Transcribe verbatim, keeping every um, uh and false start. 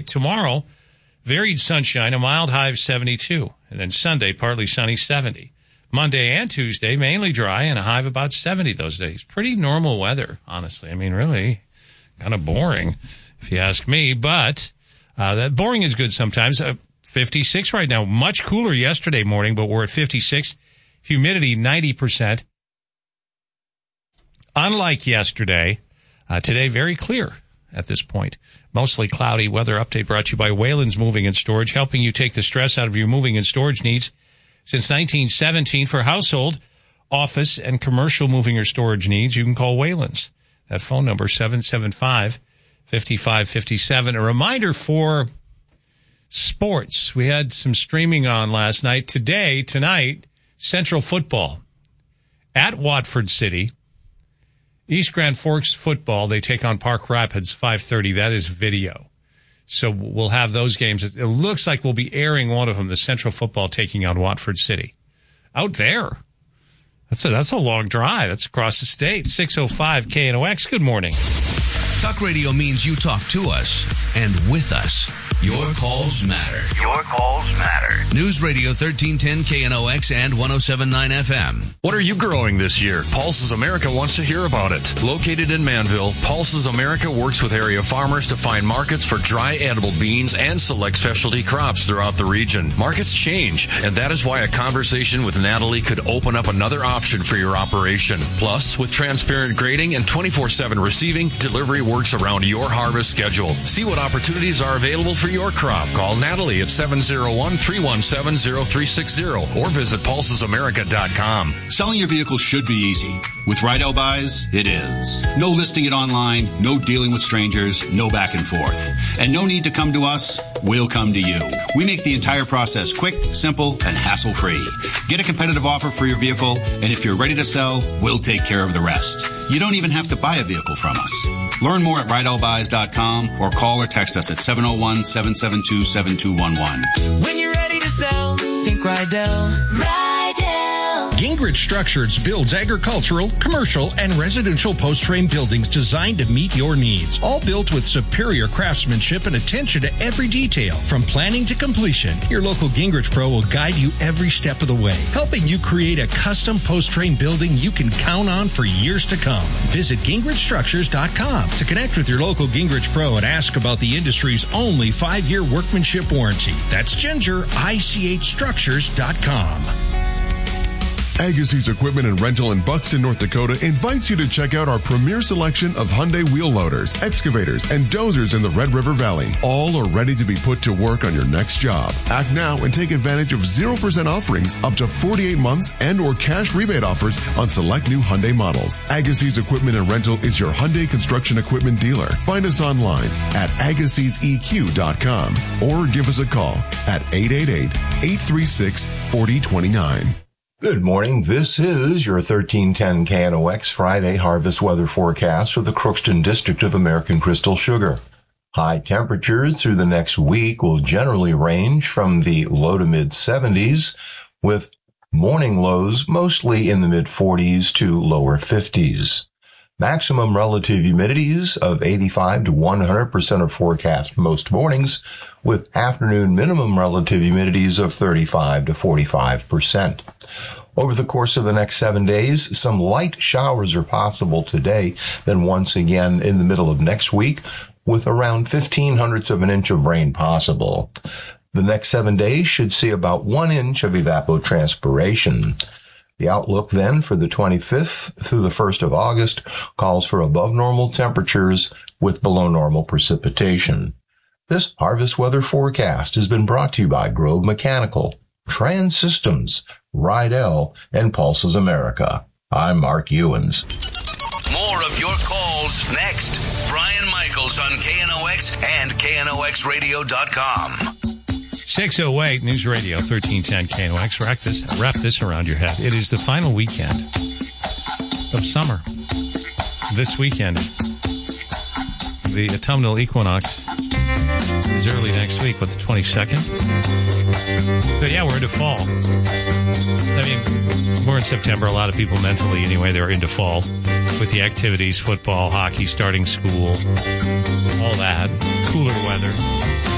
tomorrow, varied sunshine, a mild high of seventy-two. And then Sunday, partly sunny, seventy. Monday and Tuesday, mainly dry and a high of about seventy those days. Pretty normal weather, honestly. I mean, really kind of boring, if you ask me. But uh, that boring is good sometimes. Uh, fifty-six right now. Much cooler yesterday morning, but we're at fifty-six. Humidity, ninety percent. Unlike yesterday, uh, today very clear at this point. Mostly cloudy. Weather update brought to you by Wayland's Moving and Storage, helping you take the stress out of your moving and storage needs since nineteen seventeen. For household, office, and commercial moving or storage needs, you can call Wayland's. That phone number, seven seven five, five five five seven. A reminder for sports. We had some streaming on last night. Today, tonight, Central football at Watford City. East Grand Forks football, they take on Park Rapids, five thirty. That is video. So we'll have those games. It looks like we'll be airing one of them, the Central football taking on Watford City. Out there. That's a, that's a long drive. That's across the state. six oh five K N O X. Good morning. Talk radio means you talk to us and with us. Your calls matter. Your calls matter. News Radio thirteen ten K N O X and ten seventy-nine F M. What are you growing this year? Pulses America wants to hear about it. Located in Manville, Pulses America works with area farmers to find markets for dry edible beans and select specialty crops throughout the region. Markets change, and that is why a conversation with Natalie could open up another option for your operation. Plus, with transparent grading and twenty-four seven receiving, delivery works around your harvest schedule. See what opportunities are available for your crop. Call Natalie at seven oh one, three one seven, oh three six oh or visit pulses america dot com. Selling your vehicle should be easy. With Rydell Buys, it is. No listing it online, no dealing with strangers, no back and forth. And no need to come to us, we'll come to you. We make the entire process quick, simple, and hassle-free. Get a competitive offer for your vehicle, and if you're ready to sell, we'll take care of the rest. You don't even have to buy a vehicle from us. Learn more at rydell buys dot com or call or text us at seven oh one, seven seven two, seven two one one. When you're ready to sell, think Rydell. Rydell. Gingrich Structures builds agricultural, commercial, and residential post-frame buildings designed to meet your needs. All built with superior craftsmanship and attention to every detail. From planning to completion, your local Gingrich Pro will guide you every step of the way, helping you create a custom post-frame building you can count on for years to come. Visit gingrich structures dot com to connect with your local Gingrich Pro and ask about the industry's only five-year workmanship warranty. That's Ginger, I C H structures dot com. Agassiz Equipment and Rental in Buxton, North Dakota invites you to check out our premier selection of Hyundai wheel loaders, excavators, and dozers in the Red River Valley. All are ready to be put to work on your next job. Act now and take advantage of zero percent offerings up to forty-eight months and or cash rebate offers on select new Hyundai models. Agassiz Equipment and Rental is your Hyundai construction equipment dealer. Find us online at agassiz e q dot com or give us a call at eight eight eight, eight three six, four oh two nine. Good morning. This is your thirteen ten K N O X Friday harvest weather forecast for the Crookston District of American Crystal Sugar. High temperatures through the next week will generally range from the low to mid seventies, with morning lows mostly in the mid forties to lower fifties. Maximum relative humidities of eighty-five to one hundred percent are forecast most mornings, with afternoon minimum relative humidities of thirty-five to forty-five percent. Over the course of the next seven days, some light showers are possible today, then once again in the middle of next week, with around fifteen hundredths of an inch of rain possible. The next seven days should see about one inch of evapotranspiration. The outlook then for the twenty-fifth through the first of August calls for above normal temperatures with below normal precipitation. This harvest weather forecast has been brought to you by Grove Mechanical, Trans Systems, Rydell, and Pulses America. I'm Mark Ewens. More of your calls next. Brian Michaels on K N O X and K N O X radio dot com. six oh eight News Radio thirteen ten K N O X. Wrap this, wrap this around your head. It is the final weekend of summer. This weekend, the autumnal equinox is early next week, what, the twenty-second? But yeah, we're into fall. I mean, we're in September. A lot of people mentally, anyway, they're into fall with the activities, football, hockey, starting school, all that, cooler weather.